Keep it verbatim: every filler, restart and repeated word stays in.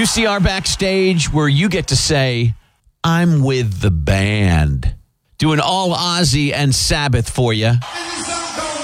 U C R Backstage, where you get to say, I'm with the band. Doing all Ozzy and Sabbath for you.